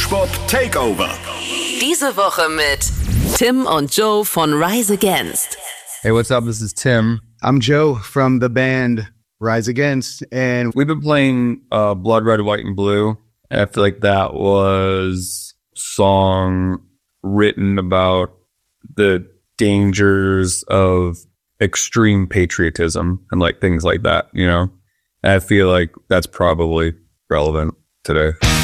Spongebob Takeover. Diese Woche mit Tim und Joe von Rise Against. Hey, what's up? This is Tim. I'm Joe from the band Rise Against, and We've been playing Blood Red, White, and Blue. And I feel like that was a song written about the dangers of extreme patriotism and like things like that, you know? And I feel like that's probably relevant today.